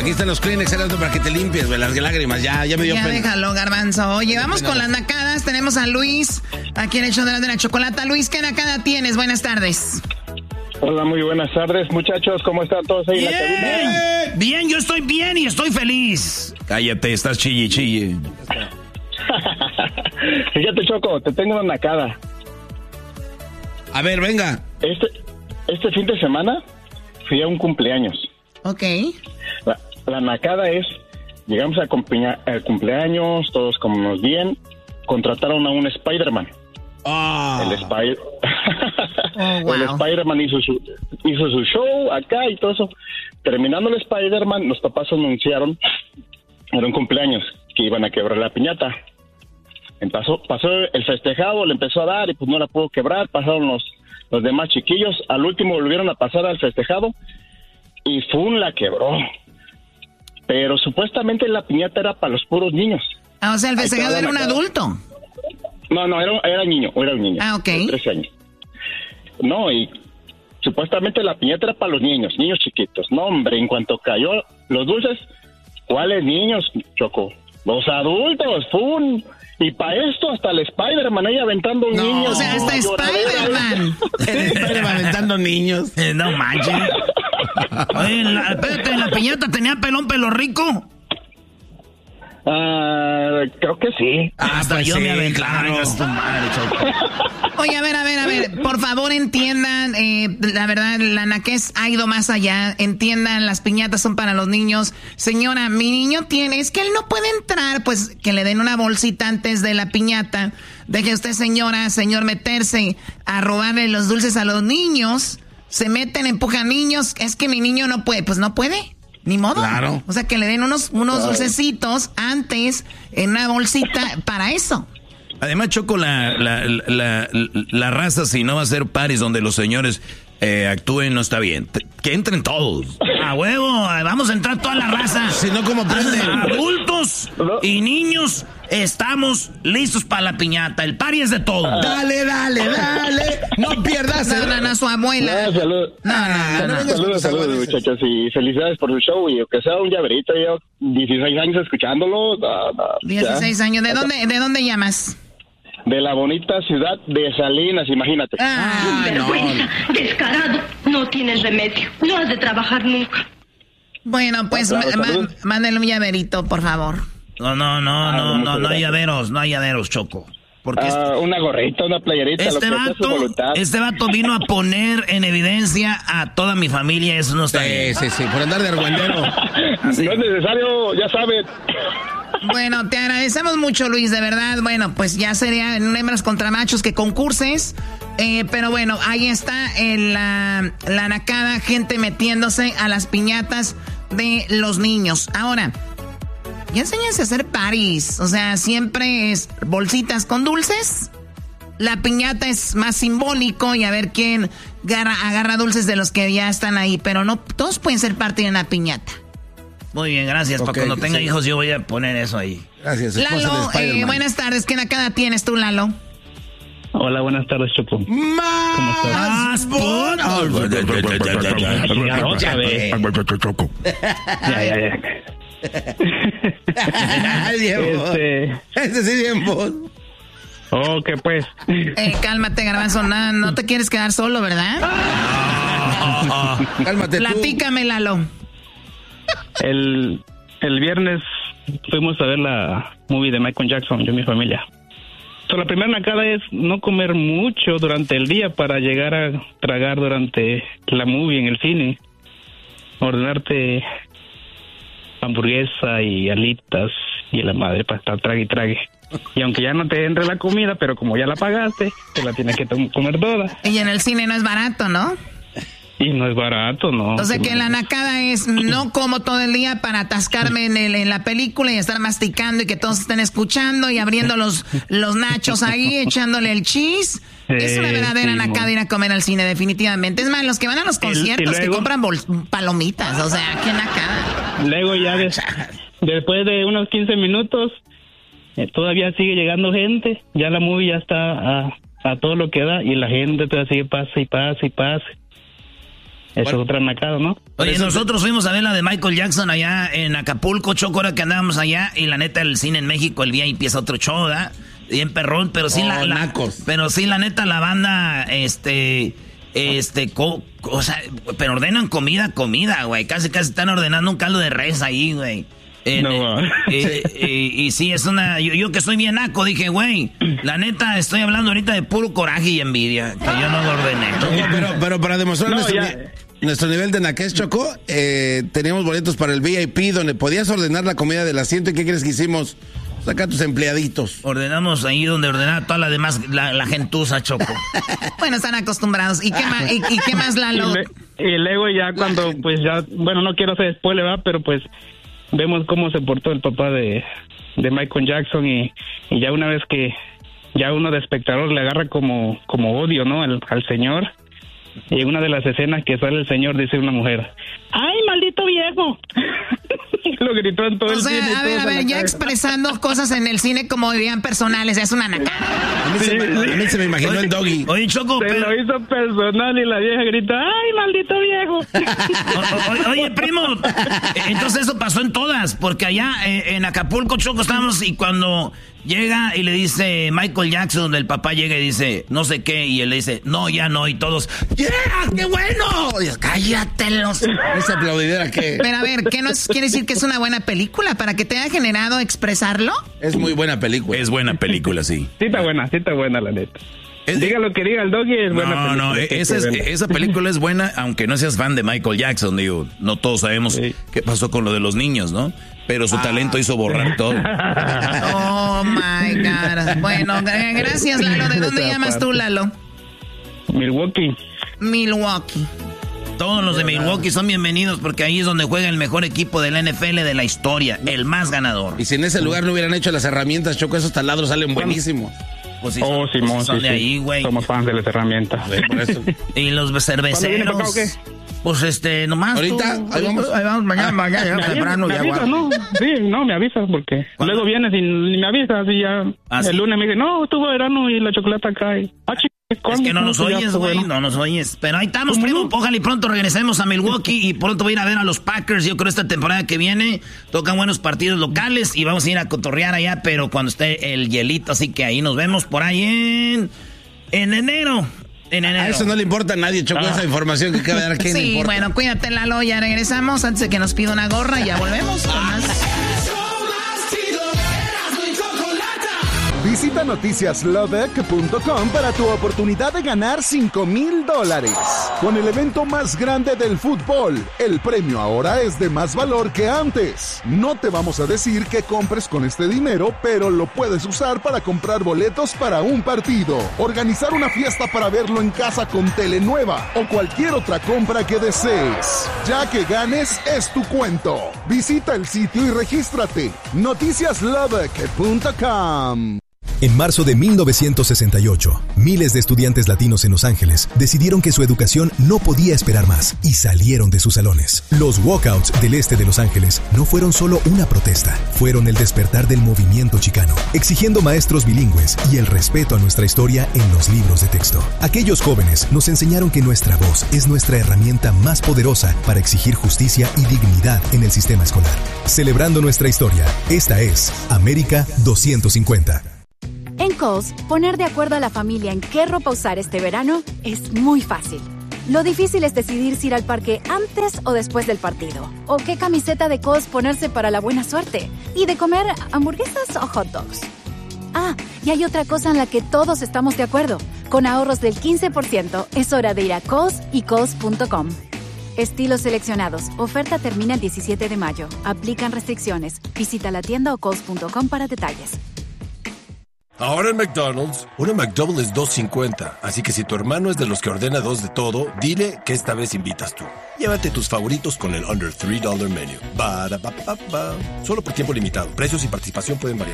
Aquí están los Kleenex para que te limpies, güey, las lágrimas. Ya me dio pena. Ya déjalo, Garbanzo. Oye, vamos con las nacadas. Tenemos a Luis, aquí en el show de la chocolata. Luis, ¿qué nacada tienes? Buenas tardes. Hola, muy buenas tardes, muchachos. ¿Cómo están todos ahí en la cabina? Bien, yo estoy bien y estoy feliz. Cállate, estás chille. Fíjate, Choco, te tengo una nacada. A ver, venga. Este fin de semana fui a un cumpleaños. Ok. La nacada es, llegamos al cumpleaños, todos comimos bien, contrataron a un Spider-Man. Oh. El wow. El Spider-Man hizo su show acá y todo eso. Terminando el Spider-Man, los papás anunciaron, era un cumpleaños, que iban a quebrar la piñata. Pasó el festejado, le empezó a dar y pues no la pudo quebrar. Pasaron los demás chiquillos. Al último volvieron a pasar al festejado y ¡fum! La quebró. Pero supuestamente la piñata era para los puros niños. Ah, o sea, el festejado era un adulto. No, era un niño. Ah, ok. De 13 años. No, y supuestamente la piñata era para los niños chiquitos. No, hombre, en cuanto cayó los dulces, ¿cuáles niños, Choco? Los adultos, ¡fum! Y para esto hasta el Spider-Man ahí aventando niños. O sea, hasta Spider-Man. Spider-Man aventando niños. No manches. Oye, espérate, ¿la piñata tenía pelo rico? Creo que sí. Hasta pues yo sí, me aventé. claro. Oye, a ver, por favor entiendan, la verdad, la naquez ha ido más allá, entiendan, las piñatas son para los niños. Señora, mi niño es que él no puede entrar, pues que le den una bolsita antes de la piñata. Deje usted, señor, meterse a robarle los dulces a los niños, se meten, empujan niños, es que mi niño no puede, pues no puede. Ni modo. Claro. O sea, que le den unos dulcecitos antes en una bolsita para eso. Además, Choco, la raza, si no va a ser paris donde los señores actúen, no está bien. Que entren todos. A huevo, vamos a entrar toda la raza. Si no, ¿cómo prenden? Adultos y niños, estamos listos para la piñata. El pari es de todo. Dale. No pierdas. No, su abuela. Saludos, muchachos. Y felicidades por su show. Y aunque sea un llaverito, yo 16 años escuchándolo. 16 años. ¿De dónde llamas? De la bonita ciudad de Salinas, imagínate. Vergüenza, descarado. No tienes remedio. No has de trabajar nunca. Bueno, pues mándale un llaverito, por favor. No hay llaveros, Choco. Porque una gorrita, una playerita, este vato vino a poner en evidencia a toda mi familia, eso no está bien. Sí, por andar de argüendero. No es necesario, ya sabes. Bueno, te agradecemos mucho, Luis, de verdad. Bueno, pues ya sería en hembras contra machos que concurses. Pero bueno, ahí está la nacada, gente metiéndose a las piñatas de los niños. Ahora, ya enséñense a hacer paris. O sea, siempre es bolsitas con dulces. La piñata es más simbólico y a ver quién agarra dulces de los que ya están ahí. Pero no todos pueden ser parte de una piñata. Muy bien, gracias. Para cuando tenga hijos yo voy a poner eso ahí. Gracias. Lalo, buenas tardes. ¿Qué nacada tienes tú, Lalo? Hola, buenas tardes, Choco. ¡Más! Ese sí bien vos. Ok, pues. Cálmate, Garbanzo. No te quieres quedar solo, ¿verdad? Cálmate tú. Platícame, Lalo. El viernes fuimos a ver la movie de Michael Jackson, yo y mi familia. La primera nacada es no comer mucho durante el día para llegar a tragar durante la movie en el cine. Ordenarte hamburguesa y alitas y la madre para estar trague. Y aunque ya no te entre la comida, pero como ya la pagaste, te la tienes que comer toda. Y en el cine no es barato, ¿no? Y no es barato, ¿no? O sea que la nacada es no como todo el día para atascarme en la película y estar masticando y que todos estén escuchando y abriendo los nachos ahí, echándole el cheese. Es una verdadera nacada ir a comer al cine, definitivamente. Es más, los que van a los conciertos que compran palomitas, o sea, qué nacada. Luego ya después de unos 15 minutos, todavía sigue llegando gente. Ya la movie ya está a todo lo que da y la gente todavía sigue pase. Eso es otra nacada, ¿no? Oye, nosotros fuimos a ver la de Michael Jackson allá en Acapulco, Choco, ahora que andábamos allá, y la neta, el cine en México, el VIP es otro show, ¿verdad? Bien perrón, pero sí pero sí, la neta, la banda, pero ordenan comida, güey. Casi están ordenando un caldo de res ahí, güey. Y sí, es una... Yo que soy bien naco, dije, güey, la neta, estoy hablando ahorita de puro coraje y envidia, que yo no lo ordené. Pero para demostrar nuestro nivel de naquez, Choco, teníamos boletos para el VIP, donde podías ordenar la comida del asiento. ¿Y qué crees que hicimos? Saca a tus empleaditos. Ordenamos ahí donde ordenaba toda la demás, la gentuza, Choco. Bueno, están acostumbrados. ¿Y qué más, Lalo? Y luego ya cuando, pues ya, bueno, no quiero hacer spoiler, ¿verdad? Pero pues vemos cómo se portó el papá de Michael Jackson y ya una vez que ya uno de espectador le agarra como odio, ¿no? Al señor. Y en una de las escenas que sale el señor dice una mujer, ¡ay, maldito viejo! Lo gritó en todo el cine. A ver, ya expresando cosas en el cine como dirían personales, es una nacada. A mí se me imaginó el Doggy. Oye, Choco, lo hizo personal y la vieja grita, ¡ay, maldito viejo! Oye, primo, entonces eso pasó en todas, porque allá en Acapulco, Choco, estábamos y cuando llega y le dice Michael Jackson, el papá llega y dice, no sé qué, y él le dice, no, ya no, y todos, ¡yeah, qué bueno! Y dice, cállate los... ¿Esa aplaudidera qué? Pero a ver, ¿qué no quiere decir que es una buena película para que te haya generado expresarlo? Es muy buena película. Es buena película, sí. Sí está buena, la neta. Diga lo que diga el Doggy, es buena película. No, esa película es buena, aunque no seas fan de Michael Jackson, digo, no todos sabemos qué pasó con lo de los niños, ¿no? Pero su talento hizo borrar todo. Oh, my God. Bueno, gracias, Lalo. ¿De dónde llamas tú, Lalo? Milwaukee. Todos los de Milwaukee son bienvenidos porque ahí es donde juega el mejor equipo de la NFL de la historia, el más ganador. Y si en ese lugar no hubieran hecho las herramientas, Choco, esos taladros salen buenísimos. Pues sí, Simón, son de ahí, güey. Somos fans de las herramientas. Por eso. Y los cerveceros. ¿Cuándo viene Pues nomás. Ahorita, ahí vamos mañana, ya temprano. Me avisas, ¿no? Sí, no, me avisas porque luego vienes y me avisas y ya el lunes me dice, no, estuvo verano y la chocolate acá. Es que no nos oyes, güey, no nos oyes. Pero ahí estamos, primo. Ojalá y pronto regresemos a Milwaukee y pronto voy a ir a ver a los Packers. Yo creo esta temporada que viene tocan buenos partidos locales y vamos a ir a cotorrear allá, pero cuando esté el hielito, así que ahí nos vemos por ahí en enero. A eso no le importa a nadie, Choco, esa información que acaba de dar. ¿Quién le importa? Bueno, cuídate, Lalo, ya regresamos antes de que nos pida una gorra, ya volvemos con más. Visita noticiaslodeck.com para tu oportunidad de ganar $5,000. Con el evento más grande del fútbol, el premio ahora es de más valor que antes. No te vamos a decir qué compres con este dinero, pero lo puedes usar para comprar boletos para un partido, organizar una fiesta para verlo en casa con tele nueva o cualquier otra compra que desees. Ya que ganes, es tu cuento. Visita el sitio y regístrate. noticiaslodeck.com. En marzo de 1968, miles de estudiantes latinos en Los Ángeles decidieron que su educación no podía esperar más y salieron de sus salones. Los walkouts del este de Los Ángeles no fueron solo una protesta, fueron el despertar del movimiento chicano, exigiendo maestros bilingües y el respeto a nuestra historia en los libros de texto. Aquellos jóvenes nos enseñaron que nuestra voz es nuestra herramienta más poderosa para exigir justicia y dignidad en el sistema escolar. Celebrando nuestra historia, esta es América 250. En Kohl's, poner de acuerdo a la familia en qué ropa usar este verano es muy fácil. Lo difícil es decidir si ir al parque antes o después del partido, o qué camiseta de Kohl's ponerse para la buena suerte, y de comer hamburguesas o hot dogs. Ah, y hay otra cosa en la que todos estamos de acuerdo. Con ahorros del 15%, es hora de ir a Kohl's y Kohl's.com. Estilos seleccionados. Oferta termina el 17 de mayo. Aplican restricciones. Visita la tienda o Kohl's.com para detalles. Ahora en McDonald's, una McDouble es $2.50, así que si tu hermano es de los que ordena 2 de todo, dile que esta vez invitas tú. Llévate tus favoritos con el Under $3 Menu. Solo por tiempo limitado. Precios y participación pueden variar.